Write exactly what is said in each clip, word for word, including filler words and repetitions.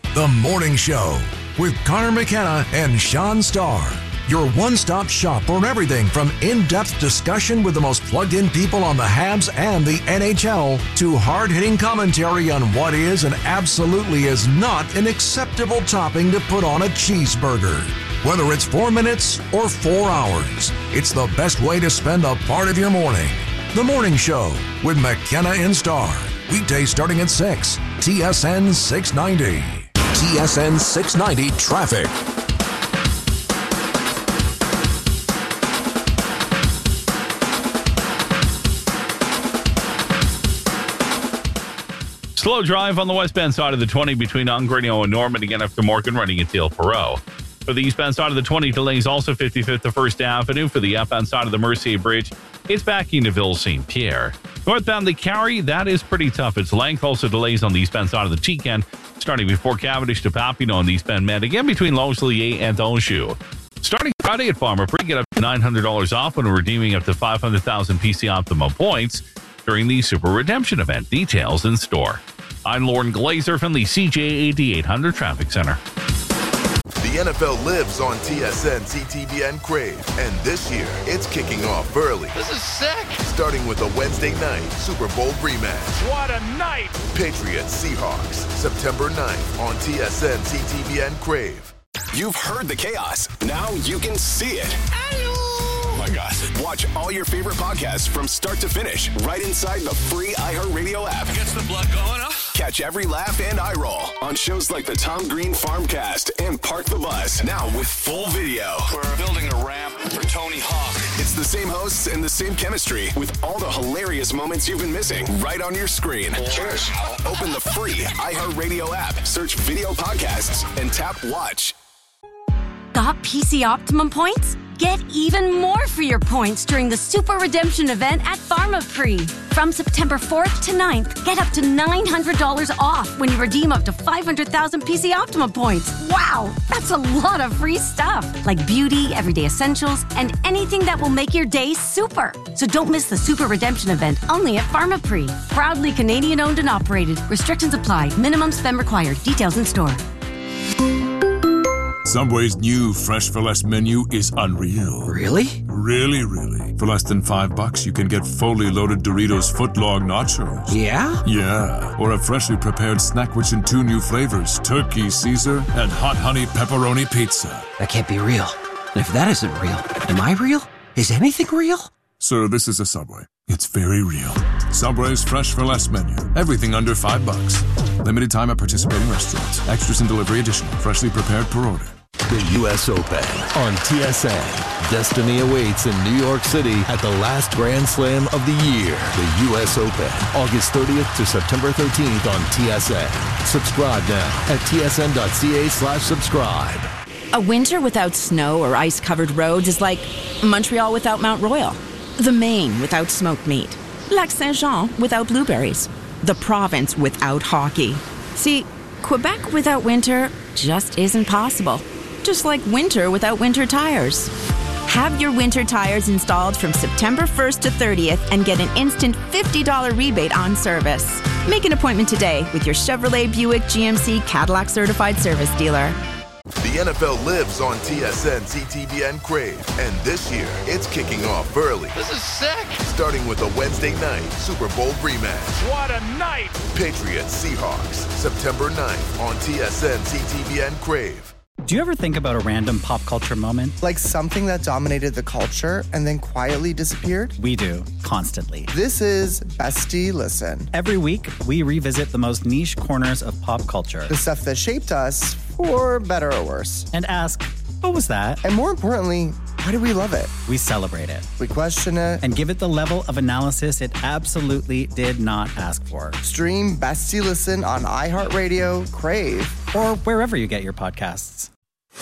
The Morning Show with Connor McKenna and Sean Starr. Your one-stop shop for everything from in-depth discussion with the most plugged-in people on the Habs and the N H L to hard-hitting commentary on what is and absolutely is not an acceptable topping to put on a cheeseburger. Whether it's four minutes or four hours, it's the best way to spend a part of your morning. The Morning Show with McKenna and Starr. Weekdays starting at six. T S N six ninety. T S N six ninety Traffic. Slow drive on the westbound side of the twenty between Ongrino and Norman, again after Morgan running at Teal Perot. For the eastbound side of the twenty, delays also fifty-fifth to First Avenue. For the outbound side of the Mercier Bridge, it's backing to Ville Saint Pierre. Northbound the Carry, that is pretty tough. It's length, also delays on the eastbound side of the Chican, starting before Cavendish to Papineau on the eastbound Med, again between Longueuil and Anjou. Starting Friday at Farmer Free, get up to nine hundred dollars off when redeeming up to five hundred thousand P C Optimum points during the Super Redemption event. Details in store. I'm Lauren Glazer from the C J A D eight hundred Traffic Center. The N F L lives on T S N, C T V N Crave, and this year it's kicking off early. This is sick! Starting with a Wednesday night Super Bowl rematch. What a night! Patriots Seahawks, September ninth on T S N, C T V N Crave. You've heard the chaos. Now you can see it. Oh my God. Watch all your favorite podcasts from start to finish right inside the free iHeartRadio app. Gets the blood going, huh? Catch every laugh and eye roll on shows like the Tom Green Farmcast and Park the Bus, now with full video. We're building a ramp for Tony Hawk. It's the same hosts and the same chemistry with all the hilarious moments you've been missing right on your screen. Cheers. Open the free iHeartRadio app, search video podcasts, and tap watch. Got P C Optimum points? Get even more for your points during the Super Redemption event at Pharmaprix. From September fourth to ninth, get up to nine hundred dollars off when you redeem up to five hundred thousand P C Optimum points. Wow, that's a lot of free stuff, like beauty, everyday essentials, and anything that will make your day super. So don't miss the Super Redemption event only at Pharmaprix. Proudly Canadian-owned and operated. Restrictions apply. Minimum spend required. Details in store. Subway's new Fresh for Less menu is unreal. Really? Really, really. For less than five bucks, you can get fully loaded Doritos footlong nachos. Yeah? Yeah. Or a freshly prepared snackwich in two new flavors, Turkey Caesar and Hot Honey Pepperoni Pizza. That can't be real. And if that isn't real, am I real? Is anything real? Sir, this is a Subway. It's very real. Subway's Fresh for Less menu. Everything under five bucks. Limited time at participating restaurants. Extras and delivery additional. Freshly prepared per order. The U S Open on T S N. Destiny awaits in New York City at the last Grand Slam of the year. The U S Open, August thirtieth to September thirteenth on T S N. Subscribe now at tsn.ca slash subscribe. A winter without snow or ice-covered roads is like Montreal without Mount Royal, the Maine without smoked meat, Lac Saint-Jean without blueberries, the province without hockey. See, Quebec without winter just isn't possible. Just like winter without winter tires. Have your winter tires installed from September first to thirtieth and get an instant fifty dollars rebate on service. Make an appointment today with your Chevrolet, Buick, G M C, Cadillac certified service dealer. The N F L lives on T S N, C T V N Crave, and this year it's kicking off early. This is sick! Starting with a Wednesday night Super Bowl rematch. What a night! Patriots Seahawks, September ninth on T S N, C T V N Crave. Do you ever think about a random pop culture moment? Like something that dominated the culture and then quietly disappeared? We do, constantly. This is Bestie Listen. Every week, we revisit the most niche corners of pop culture. The stuff that shaped us, for better or worse. And ask, what was that? And more importantly, why do we love it? We celebrate it. We question it. And give it the level of analysis it absolutely did not ask for. Stream Bestie Listen on iHeartRadio, Crave, or wherever you get your podcasts.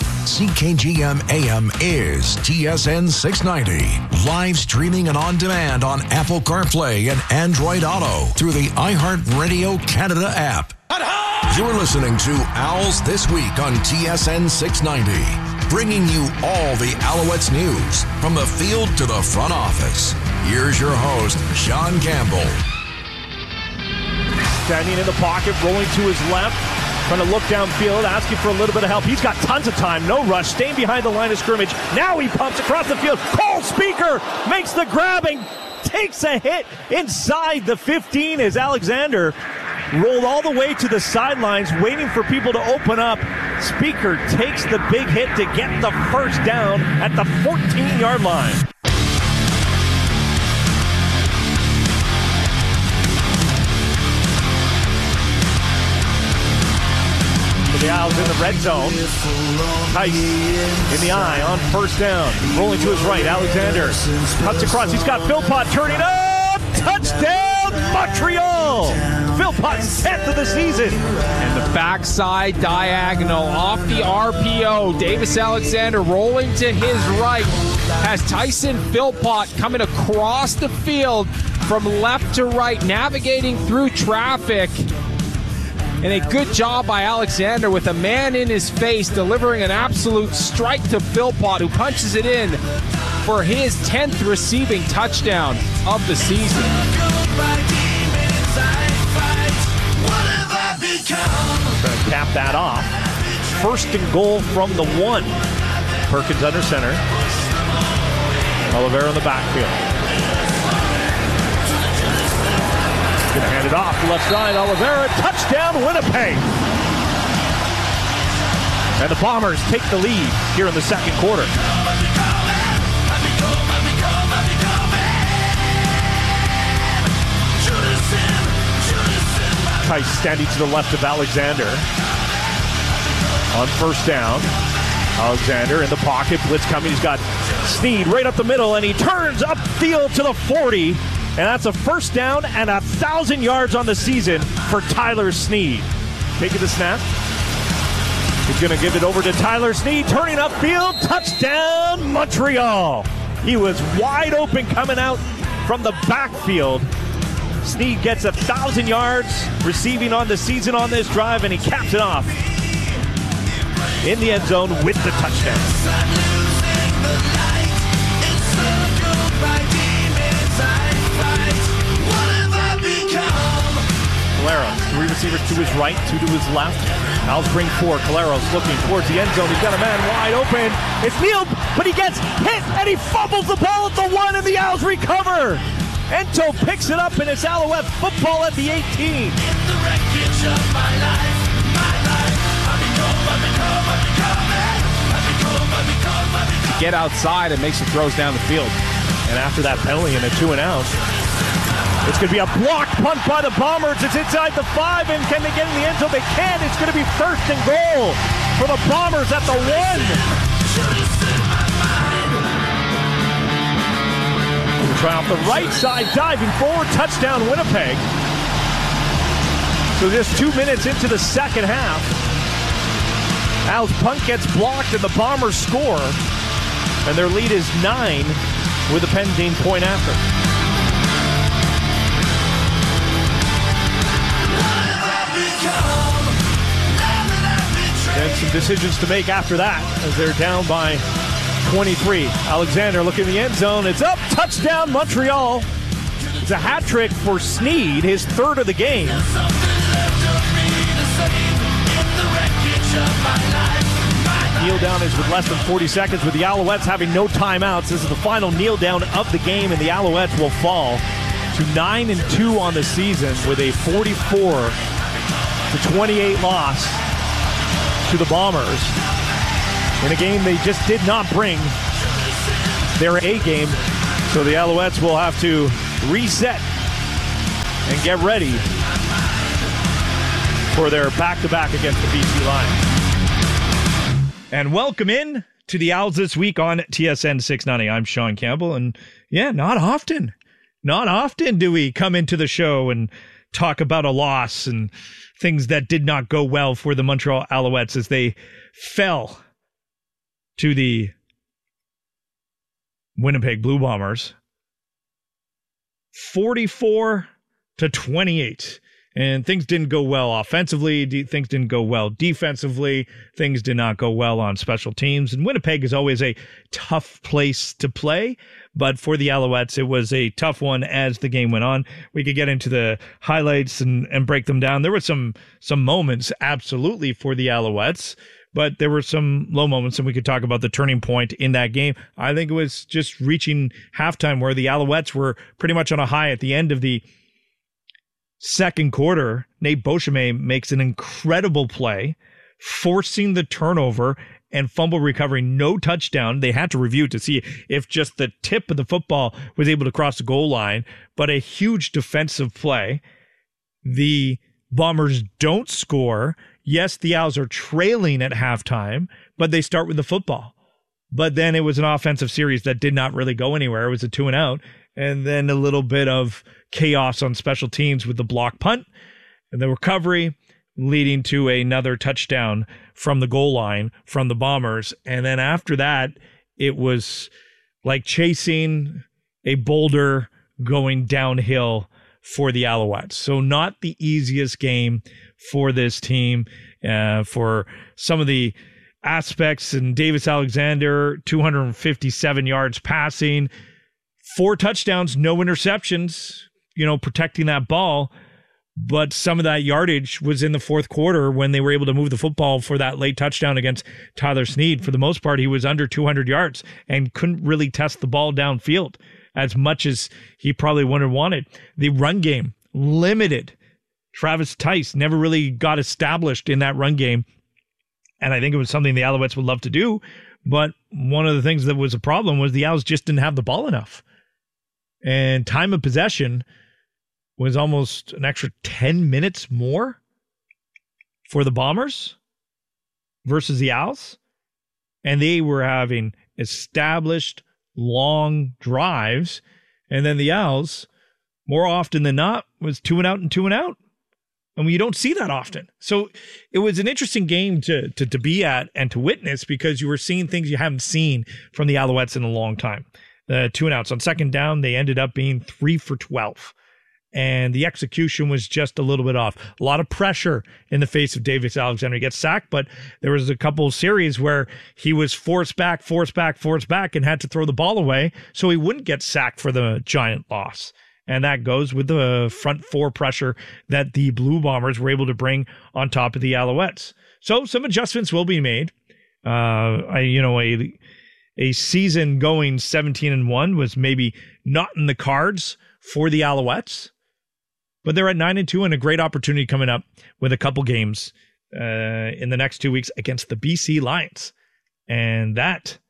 C K G M A M is T S N six ninety. Live streaming and on demand on Apple CarPlay and Android Auto through the iHeartRadio Canada app. You're listening to Owls This Week on T S N six ninety. Bringing you all the Alouettes news from the field to the front office. Here's your host, Sean Campbell. Standing in the pocket, rolling to his left. Trying to look downfield, asking for a little bit of help. He's got tons of time, no rush, staying behind the line of scrimmage. Now he pumps across the field. Cole Speaker makes the grabbing, takes a hit inside the fifteen as Alexander rolled all the way to the sidelines, waiting for people to open up. Speaker takes the big hit to get the first down at the fourteen-yard line. The Owls in the red zone. Tice in the eye on first down. Rolling to his right. Alexander cuts across. He's got Philpott turning up. Touchdown, Montreal. Philpott's tenth of the season. And the backside diagonal off the R P O. Davis Alexander rolling to his right. Has Tyson Philpott coming across the field from left to right, navigating through traffic. And a good job by Alexander with a man in his face, delivering an absolute strike to Philpott, who punches it in for his tenth receiving touchdown of the season. Trying to cap that off. First and goal from the one. Perkins under center. Oliveira in the backfield. Going to hand it off left side. Oliveira, touchdown, Winnipeg. And the Bombers take the lead here in the second quarter. Tice standing to the left of Alexander. On first down. Alexander in the pocket. Blitz coming. He's got Sneed right up the middle, and he turns upfield to the forty. And that's a first down and a thousand yards on the season for Tyler Sneed. Taking the snap. He's going to give it over to Tyler Sneed. Turning upfield. Touchdown, Montreal. He was wide open coming out from the backfield. Sneed gets a thousand yards receiving on the season on this drive, and he caps it off in the end zone with the touchdown. Caleros, three receivers to his right, two to his left. Owls bring four. Caleros looking towards the end zone. He's got a man wide open. It's Neal, but he gets hit and he fumbles the ball at the one, and the Owls recover. Ento picks it up, and it's Alouette football at the eighteen. To get outside and make some throws down the field. And after that penalty and a two and out, it's going to be a blocked punt by the Bombers. It's inside the five, and can they get in the end zone? They can. It's going to be first and goal for the Bombers at the one. Try off the right side, diving forward, touchdown Winnipeg. So just two minutes into the second half, Al's punt gets blocked and the Bombers score, and their lead is nine with a pending point after. And some decisions to make after that as they're down by twenty-three. Alexander looking in the end zone. It's up. Touchdown, Montreal. It's a hat trick for Sneed, his third of the game. Kneel down is with less than forty seconds, with the Alouettes having no timeouts. This is the final kneel down of the game, and the Alouettes will fall to nine and two on the season with a forty-four to twenty-eight loss to the Bombers in a game they just did not bring their A game. So the Alouettes will have to reset and get ready for their back-to-back against the B C Lions. And welcome in to the Owls this week on T S N six ninety. I'm Sean Campbell, and yeah, not often, not often do we come into the show and talk about a loss and things that did not go well for the Montreal Alouettes as they fell to the Winnipeg Blue Bombers forty-four to twenty-eight. And things didn't go well offensively. De- things didn't go well defensively. Things did not go well on special teams. And Winnipeg is always a tough place to play. But for the Alouettes, it was a tough one as the game went on. We could get into the highlights and, and break them down. There were some some moments, absolutely, for the Alouettes. But there were some low moments, and we could talk about the turning point in that game. I think it was just reaching halftime where the Alouettes were pretty much on a high at the end of the second quarter. Nate Beauchemin makes an incredible play, forcing the turnover and fumble recovery. No touchdown. They had to review to see if just the tip of the football was able to cross the goal line, but a huge defensive play. The Bombers don't score. Yes, the Owls are trailing at halftime, but they start with the football. But then it was an offensive series that did not really go anywhere. It was a two and out, and then a little bit of chaos on special teams with the block punt and the recovery, leading to another touchdown from the goal line from the Bombers. And then after that, it was like chasing a boulder going downhill for the Alouettes. So not the easiest game for this team, uh, for some of the aspects. And Davis Alexander, two hundred fifty-seven yards passing, four touchdowns, no interceptions, you know, protecting that ball. But some of that yardage was in the fourth quarter when they were able to move the football for that late touchdown against Tyler Snead. For the most part, he was under two hundred yards and couldn't really test the ball downfield as much as he probably would have wanted. The run game, limited. Travis Tice never really got established in that run game. And I think it was something the Alouettes would love to do. But one of the things that was a problem was the Owls just didn't have the ball enough. And time of possession was almost an extra ten minutes more for the Bombers versus the Owls. And they were having established long drives. And then the Owls, more often than not, was two and out and two and out. And you don't see that often. So it was an interesting game to, to, to be at and to witness, because you were seeing things you haven't seen from the Alouettes in a long time. Uh, two and outs. On second down, they ended up being three for twelve. And the execution was just a little bit off. A lot of pressure in the face of Davis Alexander. He gets sacked, but there was a couple of series where he was forced back, forced back, forced back, and had to throw the ball away so he wouldn't get sacked for the giant loss. And that goes with the front four pressure that the Blue Bombers were able to bring on top of the Alouettes. So some adjustments will be made. Uh, I, you know, a a season going seventeen and one was maybe not in the cards for the Alouettes, but they're at nine and two and a great opportunity coming up with a couple games uh, in the next two weeks against the B C Lions, and that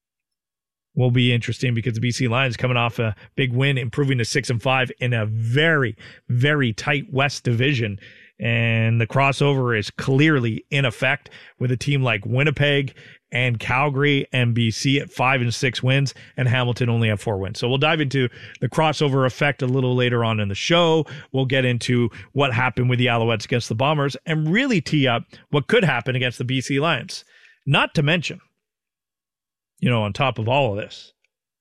will be interesting because the B C Lions coming off a big win, improving to six and five in a very, very tight West division. And the crossover is clearly in effect with a team like Winnipeg and Calgary and B C at five and six wins, and Hamilton only have four wins. So we'll dive into the crossover effect a little later on in the show. We'll get into what happened with the Alouettes against the Bombers and really tee up what could happen against the B C Lions. Not to mention, you know, on top of all of this,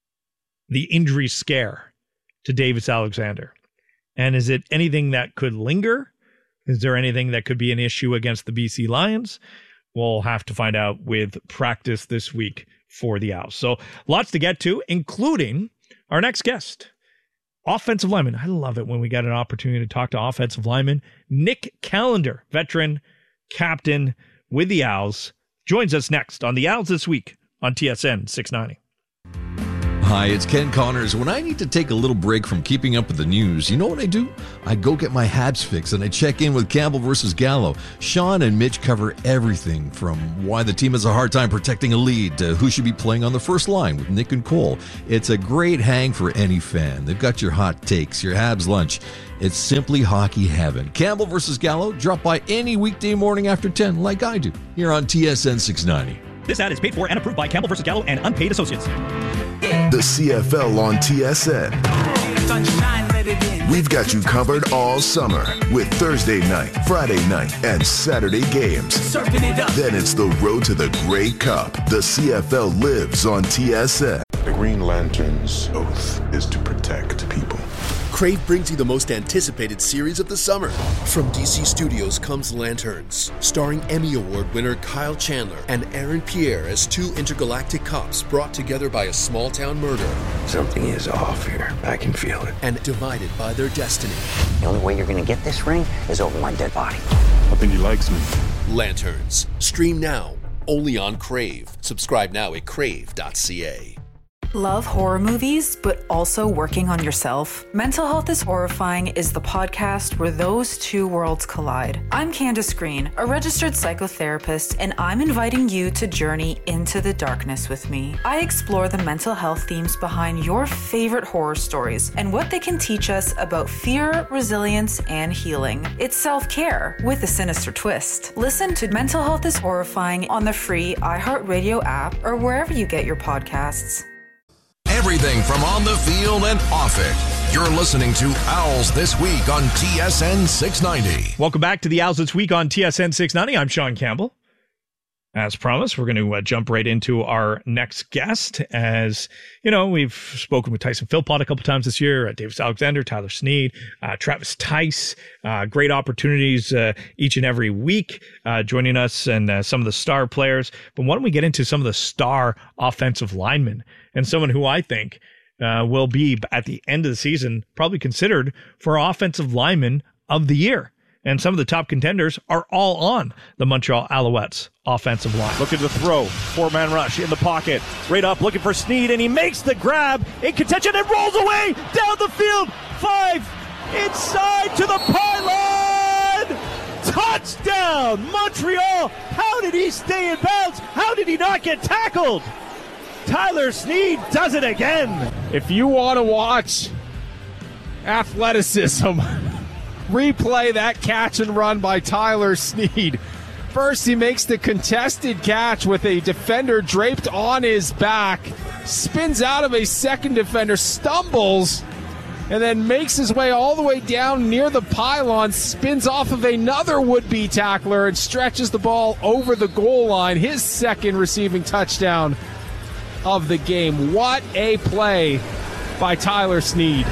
the injury scare to Davis Alexander. And is it anything that could linger? Is there anything that could be an issue against the B C Lions? We'll have to find out with practice this week for the Owls. So lots to get to, including our next guest, offensive lineman. I love it when we get an opportunity to talk to offensive lineman. Nick Callender, veteran captain with the Owls, joins us next on the Owls This Week on T S N six ninety. Hi, it's Ken Connors. When I need to take a little break from keeping up with the news, you know what I do? I go get my Habs fix and I check in with Campbell versus Gallo. Sean and Mitch cover everything from why the team has a hard time protecting a lead to who should be playing on the first line with Nick and Cole. It's a great hang for any fan. They've got your hot takes, your Habs lunch. It's simply hockey heaven. Campbell versus Gallo, drop by any weekday morning after ten like I do here on T S N six ninety. This ad is paid for and approved by Campbell versus Gallo and unpaid associates. The C F L on T S N. We've got you covered all summer with Thursday night, Friday night, and Saturday games. Then it's the road to the Grey Cup. The C F L lives on T S N. The Green Lantern's oath is to protect people. Crave brings you the most anticipated series of the summer. From D C Studios comes Lanterns, starring Emmy Award winner Kyle Chandler and Aaron Pierre as two intergalactic cops brought together by a small-town murder. Something is off here. I can feel it. And divided by their destiny. The only way you're going to get this ring is over my dead body. I think he likes me. Lanterns. Stream now. Only on Crave. Subscribe now at crave dot c a. Love horror movies, but also working on yourself? Mental Health is Horrifying is the podcast where those two worlds collide. I'm Candace Green, a registered psychotherapist, and I'm inviting you to journey into the darkness with me. I explore the mental health themes behind your favorite horror stories and what they can teach us about fear, resilience, and healing. It's self-care with a sinister twist. Listen to Mental Health is Horrifying on the free iHeartRadio app or wherever you get your podcasts. Everything from on the field and off it. You're listening to Owls This Week on T S N six ninety. Welcome back to the Owls This Week on T S N six ninety. I'm Sean Campbell. As promised, we're going to uh, jump right into our next guest. As you know, we've spoken with Tyson Philpott a couple times this year, uh, Davis Alexander, Tyler Snead, uh, Travis Tice. Uh, great opportunities uh, each and every week uh, joining us and uh, some of the star players. But why don't we get into some of the star offensive linemen and someone who I think uh, will be, at the end of the season, probably considered for offensive lineman of the year. And some of the top contenders are all on the Montreal Alouettes offensive line. Looking to throw. Four-man rush in the pocket. Right up, looking for Snead, and he makes the grab. In contention, and rolls away down the field. Five. Inside to the pylon. Touchdown, Montreal. How did he stay in bounds? How did he not get tackled? Tyler Snead does it again. If you want to watch athleticism, replay that catch and run by Tyler Snead. First, he makes the contested catch with a defender draped on his back, spins out of a second defender, stumbles, and then makes his way all the way down near the pylon, spins off of another would-be tackler, and stretches the ball over the goal line. His second receiving touchdown of the game. What a play by Tyler Snead.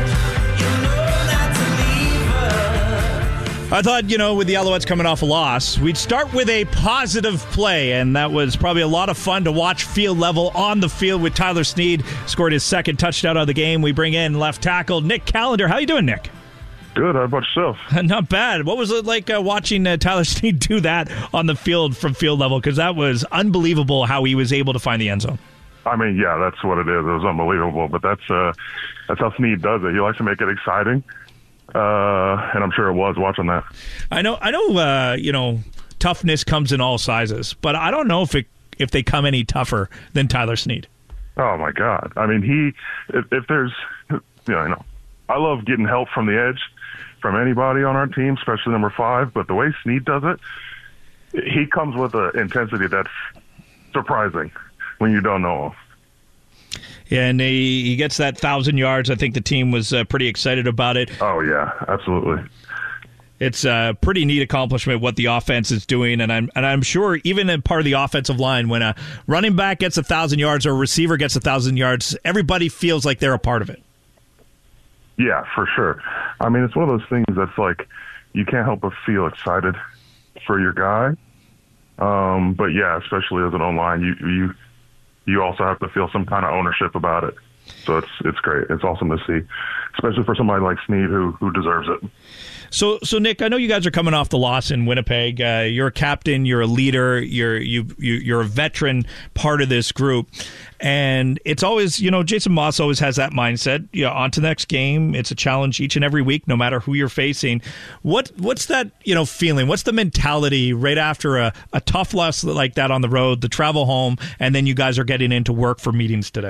I thought, you know, with the Alouettes coming off a loss, we'd start with a positive play, and that was probably a lot of fun to watch field level on the field with Tyler Snead. Scored his second touchdown of the game. We bring in left tackle Nick Callender. How you doing, Nick? Good. How about yourself? Not bad. What was it like uh, watching uh, Tyler Snead do that on the field from field level? Because that was unbelievable how he was able to find the end zone. I mean, yeah, that's what it is. It was unbelievable, but that's uh, that's how Snead does it. He likes to make it exciting. Uh, and I'm sure it was watching that. I know, I know. Uh, you know, toughness comes in all sizes, but I don't know if it if they come any tougher than Tyler Snead. Oh my God! I mean, he if, if there's, you know, you know, I love getting help from the edge from anybody on our team, especially number five. But the way Snead does it, he comes with an intensity that's surprising when you don't know him. Yeah, and he, he gets that thousand yards. I think the team was uh, pretty excited about it. Oh, yeah, absolutely. It's a pretty neat accomplishment what the offense is doing, and I'm and I'm sure even in part of the offensive line, when a running back gets a thousand yards or a receiver gets a thousand yards, everybody feels like they're a part of it. Yeah, for sure. I mean, it's one of those things that's like you can't help but feel excited for your guy. Um, but yeah, especially as an O-line, you you. you also have to feel some kind of ownership about it. So it's it's great. It's awesome to see, especially for somebody like Snead who who deserves it. So, so Nick, I know you guys are coming off the loss in Winnipeg. Uh, you're a captain. You're a leader. You're you, you you're a veteran part of this group, and it's always, you know, Jason Moss always has that mindset. You know, on to the next game. It's a challenge each and every week, no matter who you're facing. What what's that, you know, feeling? What's the mentality right after a, a tough loss like that on the road, the travel home, and then you guys are getting into work for meetings today?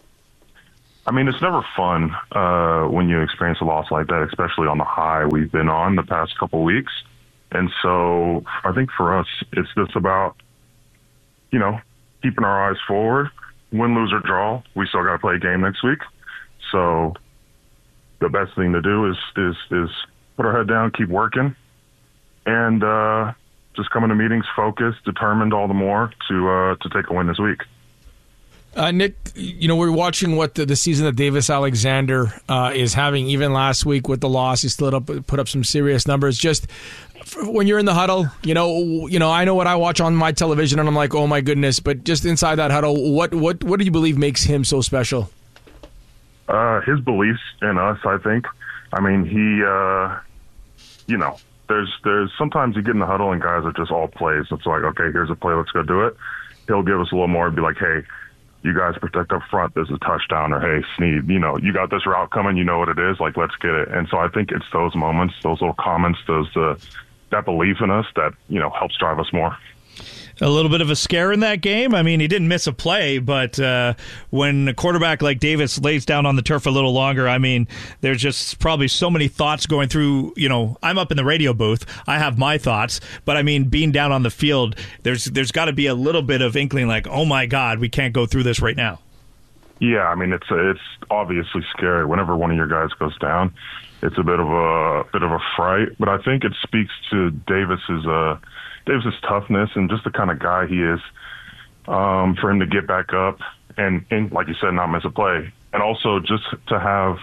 I mean, it's never fun uh, when you experience a loss like that, especially on the high we've been on the past couple weeks. And so I think for us, it's just about, you know, keeping our eyes forward. Win, lose, or draw, we still got to play a game next week. So the best thing to do is is, is put our head down, keep working, and uh, just come into meetings focused, determined all the more to uh, to take a win this week. Uh, Nick, you know, we're watching what the, the season that Davis Alexander uh, is having. Even last week with the loss, he still up, put up some serious numbers. Just when you're in the huddle, you know, you know, I know what I watch on my television, and I'm like, oh my goodness. But just inside that huddle, what what what do you believe makes him so special? Uh, his beliefs in us, I think. I mean, he, uh, you know, there's there's sometimes you get in the huddle and guys are just all plays. It's like, okay, here's a play, let's go do it. He'll give us a little more and be like, hey, you guys protect up front, there's a touchdown, or hey, Sneed, you know, you got this route coming, you know what it is, like, let's get it. And so I think it's those moments, those little comments, those uh, that belief in us that, you know, helps drive us more. A little bit of a scare in that game. I mean, he didn't miss a play, but uh, when a quarterback like Davis lays down on the turf a little longer, I mean, there's just probably so many thoughts going through. You know, I'm up in the radio booth. I have my thoughts, but I mean, being down on the field, there's there's got to be a little bit of inkling like, oh my God, we can't go through this right now. Yeah, I mean, it's it's obviously scary. Whenever one of your guys goes down, it's a bit of a bit of a fright. But I think it speaks to Davis's uh, Davis's toughness and just the kind of guy he is. Um, for him to get back up and, and, like you said, not miss a play, and also just to have,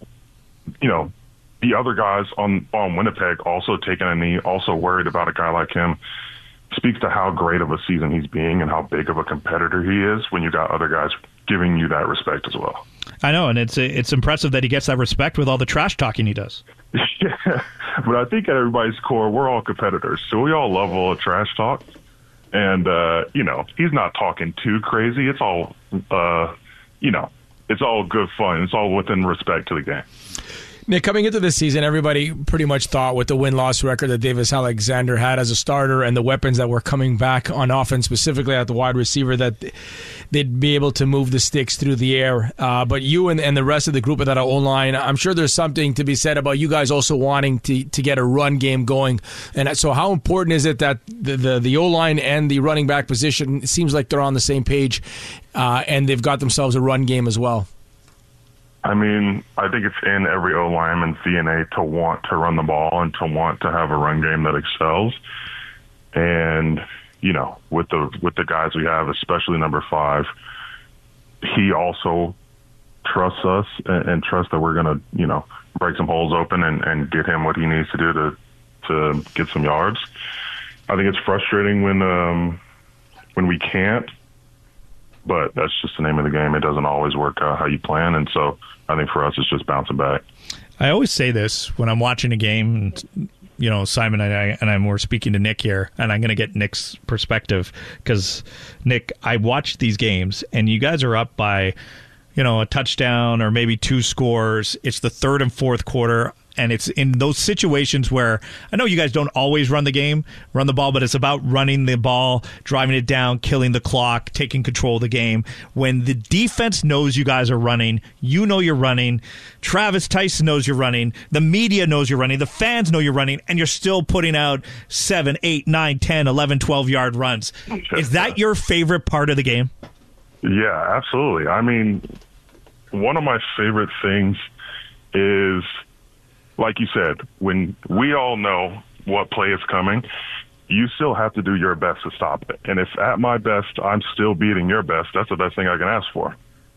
you know, the other guys on on Winnipeg also taking a knee, also worried about a guy like him, speaks to how great of a season he's being and how big of a competitor he is when you got other guys giving you that respect as well. I know, and it's it's impressive that he gets that respect with all the trash talking he does. Yeah, but I think at everybody's core, we're all competitors, so we all love all the trash talk. And, uh, you know, he's not talking too crazy. It's all, uh, you know, it's all good fun. It's all within respect to the game. Nick, coming into this season, everybody pretty much thought with the win-loss record that Davis Alexander had as a starter and the weapons that were coming back on offense, specifically at the wide receiver, that they'd be able to move the sticks through the air. Uh, but you and, and the rest of the group of that O-line, I'm sure there's something to be said about you guys also wanting to, to get a run game going. And so how important is it that the, the, the O-line and the running back position, it seems like they're on the same page, uh, and they've got themselves a run game as well? I mean, I think it's in every O-lineman's D N A to want to run the ball and to want to have a run game that excels. And, you know, with the with the guys we have, especially number five, he also trusts us and, and trusts that we're going to, you know, break some holes open and, and get him what he needs to do to to get some yards. I think it's frustrating when um, when we can't. But that's just the name of the game. It doesn't always work out how you plan. And so I think for us, it's just bouncing back. I always say this when I'm watching a game, and, you know, Simon and I, and I'm, we're speaking to Nick here, and I'm going to get Nick's perspective because, Nick, I watch these games, and you guys are up by, you know, a touchdown or maybe two scores. It's the third and fourth quarter. And it's in those situations where I know you guys don't always run the game, run the ball, but it's about running the ball, driving it down, killing the clock, taking control of the game. When the defense knows you guys are running, you know you're running, Travis Tyson knows you're running, the media knows you're running, the fans know you're running, and you're still putting out seven, eight, nine, ten, eleven, twelve-yard runs. Is that your favorite part of the game? Yeah, absolutely. I mean, one of my favorite things is, like you said, when we all know what play is coming, you still have to do your best to stop it. And if at my best, I'm still beating your best, that's the best thing I can ask for.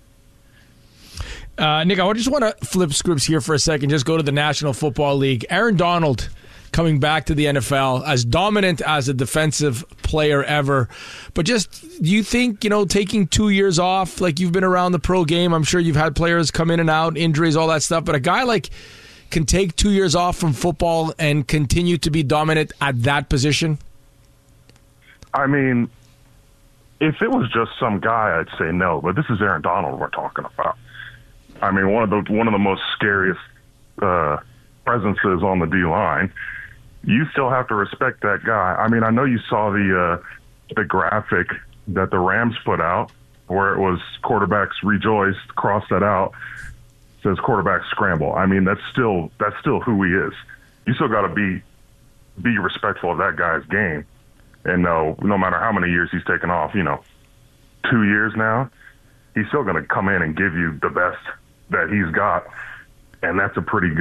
Uh, Nick, I just want to flip scripts here for a second, just go to the National Football League. Aaron Donald coming back to the N F L, as dominant as a defensive player ever. But just, do you think, you know, taking two years off, like you've been around the pro game, I'm sure you've had players come in and out, injuries, all that stuff, but a guy like can take two years off from football and continue to be dominant at that position? I mean, if it was just some guy, I'd say no, but this is Aaron Donald we're talking about. I mean, one of the one of the most scariest uh, presences on the D-line. You still have to respect that guy. I mean, I know you saw the uh, the graphic that the Rams put out where it was quarterbacks rejoice, cross that out, says quarterback scramble. I mean, that's still that's still who he is. You still got to be be respectful of that guy's game, and no, no matter how many years he's taken off, you know, two years now, he's still going to come in and give you the best that he's got, and that's a pretty good